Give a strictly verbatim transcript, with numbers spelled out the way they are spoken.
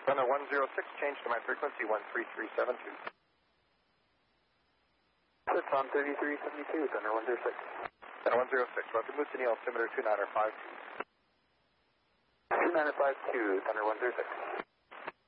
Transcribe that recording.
Thunder one zero six, change to my frequency one three three seven two. It's on thirty-three seventy-two, Thunder one zero six. Thunder one zero six, roger Moosonee, altimeter two nine five two. two nine five two, Thunder one zero six.